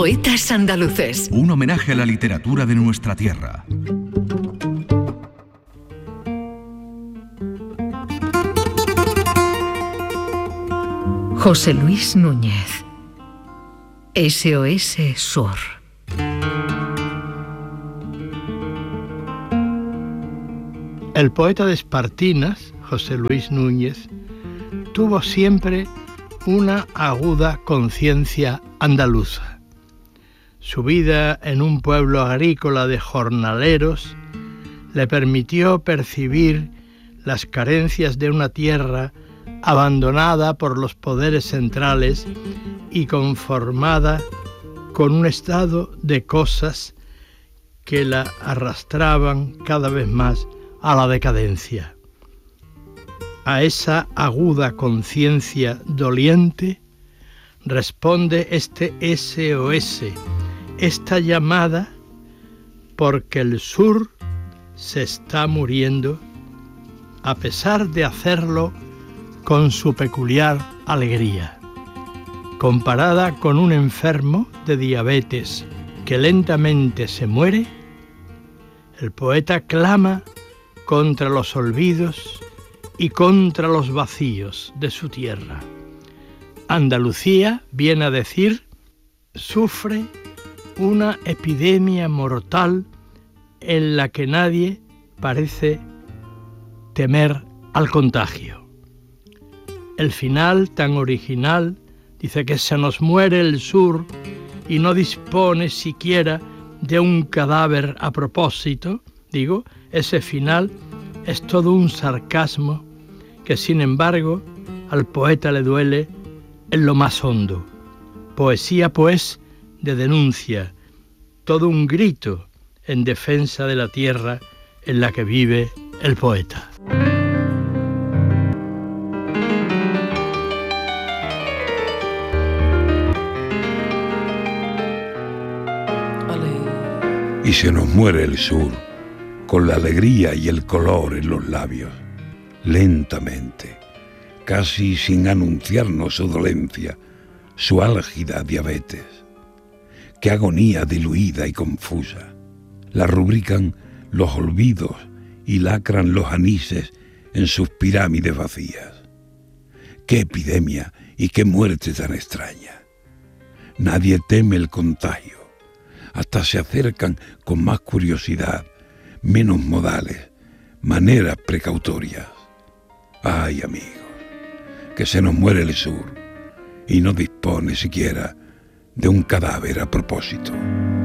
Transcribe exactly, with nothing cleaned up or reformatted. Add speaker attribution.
Speaker 1: Poetas andaluces.
Speaker 2: Un homenaje a la literatura de nuestra tierra.
Speaker 1: José Luis Núñez. S O S Sur.
Speaker 3: El poeta de Espartinas, José Luis Núñez, tuvo siempre una aguda conciencia andaluza. Su vida en un pueblo agrícola de jornaleros le permitió percibir las carencias de una tierra abandonada por los poderes centrales y conformada con un estado de cosas que la arrastraban cada vez más a la decadencia. A esa aguda conciencia doliente responde este S O S, esta llamada porque el sur se está muriendo, a pesar de hacerlo con su peculiar alegría. Comparada con un enfermo de diabetes que lentamente se muere, el poeta clama contra los olvidos y contra los vacíos de su tierra. Andalucía, viene a decir, sufre una epidemia mortal en la que nadie parece temer al contagio. El final tan original dice que se nos muere el sur y no dispone siquiera de un cadáver a propósito. Digo, ese final es todo un sarcasmo que, sin embargo, al poeta le duele en lo más hondo. Poesía, pues, de denuncia, todo un grito en defensa de la tierra en la que vive el poeta.
Speaker 4: Y se nos muere el sur, con la alegría y el color en los labios, lentamente, casi sin anunciarnos su dolencia, su álgida diabetes. Qué agonía diluida y confusa. La rubrican los olvidos y lacran los anises en sus pirámides vacías. Qué epidemia y qué muerte tan extraña. Nadie teme el contagio. Hasta se acercan con más curiosidad, menos modales, maneras precautorias. Ay, amigos, que se nos muere el sur y no dispone siquiera de un cadáver a propósito.